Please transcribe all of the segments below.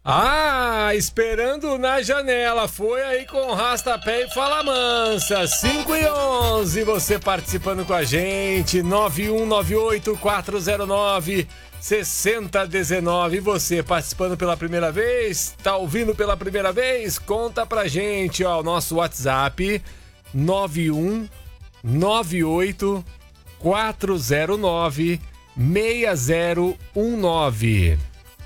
Ah, esperando na janela, foi aí com rastapé e fala mansa, 5:11, você participando com a gente, 9198-409-6019, você participando pela primeira vez, tá ouvindo pela primeira vez? Conta pra gente, ó, o nosso WhatsApp, 9198-409-6019.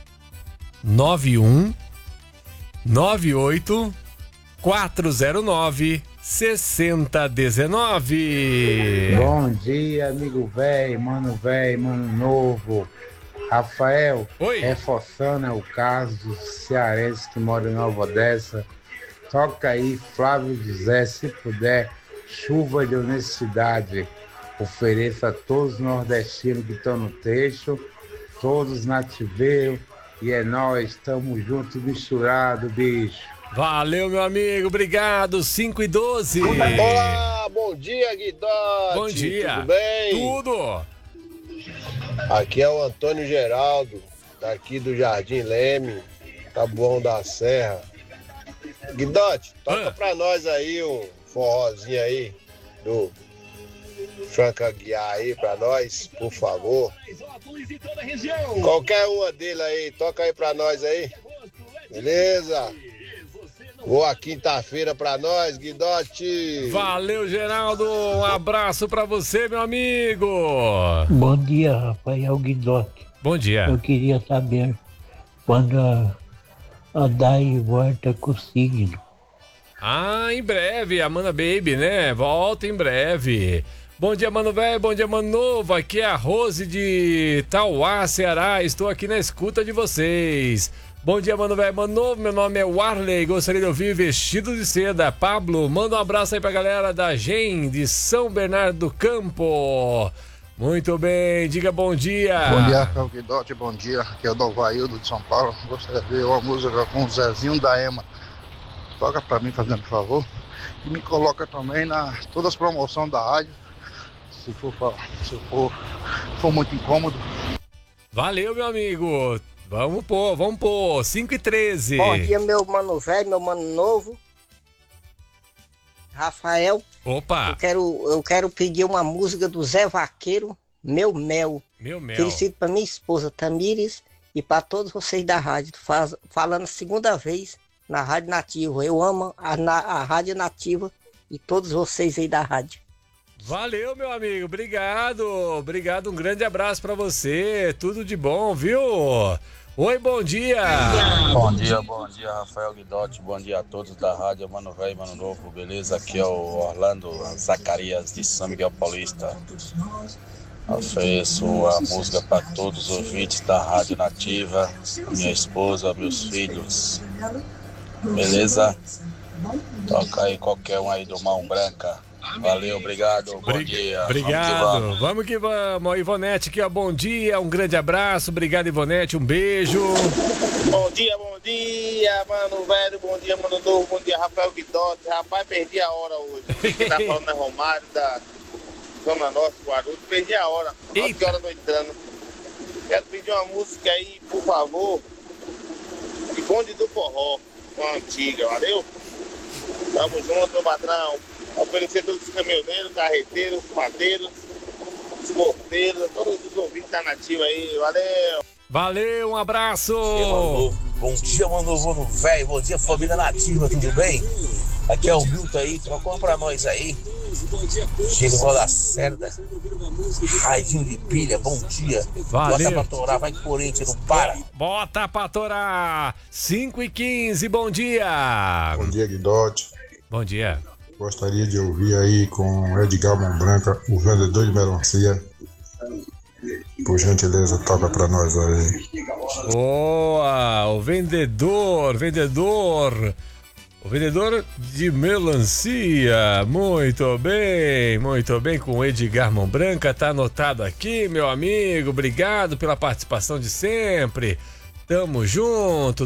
9198-409-6019. Bom dia, amigo velho, mano novo. Rafael, Oi. reforçando o caso do cearense que mora em Nova Odessa. Toca aí, Flávio José, se puder, chuva de honestidade. Ofereça a todos os nordestinos que estão no trecho, todos nativeiros. E é nóis, estamos juntos, misturados, bicho. Valeu, meu amigo, obrigado, 5:12. Olá, bom dia, Guidotti. Bom dia. Tudo bem? Tudo. Aqui é o Antônio Geraldo, daqui do Jardim Leme, Taboão da Serra. Guidotti, toca pra nós aí um forrozinho aí do Franca Aguiar aí pra nós, por favor. Qualquer uma dele aí, toca aí pra nós aí. Beleza? Boa quinta-feira pra nós, Guidotti. Valeu, Geraldo, um abraço pra você, meu amigo. Bom dia, Rafael Guidotti. Bom dia. Eu queria saber quando a Dai volta com o signo. Ah, em breve, Amanda Baby, né? Volta em breve. Bom dia, mano velho, bom dia, mano novo. Aqui é a Rose de Tauá, Ceará. Estou aqui na escuta de vocês. Bom dia, mano velho, mano novo. Meu nome é Warley. Gostaria de ouvir Vestido de Seda. Pablo, manda um abraço aí pra galera da GEM de São Bernardo do Campo. Muito bem, diga bom dia. Bom dia, Rafael Guidotti, bom dia. Aqui é o Dovaildo de São Paulo. Gostaria de ver uma música com o Zezinho da Ema. Toca pra mim, fazendo favor. E me coloca também na todas as promoções da rádio. Se for muito incômodo. Valeu, meu amigo. Vamos pôr. 5:13. Bom dia, meu mano velho, meu mano novo. Rafael. Opa. Eu quero pedir uma música do Zé Vaqueiro, Meu Mel. Meu Mel. Felicito pra minha esposa Tamires e pra todos vocês da rádio. Falando a segunda vez na Rádio Nativa. Eu amo a Rádio Nativa e todos vocês aí da rádio. Valeu, meu amigo, obrigado, um grande abraço pra você, tudo de bom, viu? Oi, bom dia. Bom dia, Rafael Guidotti, bom dia a todos da rádio, mano velho, mano novo, beleza? Aqui é o Orlando Zacarias de São Miguel Paulista. Ofereço a música para todos os ouvintes da Rádio Nativa, minha esposa, meus filhos, beleza? Toca aí qualquer um aí do Mão Branca. Valeu, obrigado, bom dia. Obrigado, vamos que vamos. Ivonete aqui, ó, bom dia, um grande abraço, obrigado, Ivonete, um beijo. Bom dia, mano velho, bom dia, mano novo, bom dia, Rafael Guidotti. Rapaz, perdi a hora hoje. Quem tá falando é Romário, da Zona Norte, Guarulhos, perdi a hora, 9 horas no entrando. Quero pedir uma música aí, por favor, de Bonde do Forró, uma antiga, valeu? Tamo junto, meu patrão. Oferecer todos os caminhoneiros, carreteiros, madeiros, porteiros, todos os ouvintes da Nativa aí, valeu! Valeu, um abraço! Bom dia, mano novo, mano velho, bom dia, família Nativa, tudo bem? Aqui é o Milton aí, troca uma pra nós aí. Chegou da Cerda, raidinho de pilha, bom dia. Valeu. Bota pra torar, vai que Corinthians, não para. Bota pra torar, 5:15, bom dia! Bom dia, Guidotti. Bom dia. Gostaria de ouvir aí com Edgar Mão Branca, o vendedor de melancia. Por gentileza, toca pra nós aí. Boa, o vendedor de melancia, muito bem, com o Edgar Mão Branca, tá anotado aqui, meu amigo, obrigado pela participação de sempre. Tamo junto,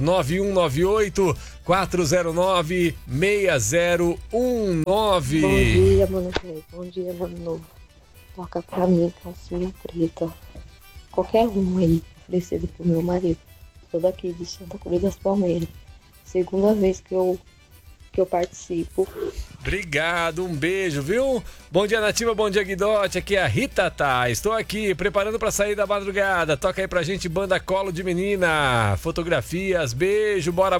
9198-409-6019. Bom dia, mano velho. Bom dia, mano novo. Toca pra mim, calcinha preta. Qualquer um aí, oferecido pro meu marido. sou daqui de Santa Cruz das Palmeiras. Segunda vez que eu participo. Obrigado, um beijo, viu? Bom dia, Nativa, bom dia, Guidote. Aqui é a Rita Tá. Estou aqui preparando para sair da madrugada. Toca aí pra gente, banda Colo de Menina. Fotografias, beijo, bora.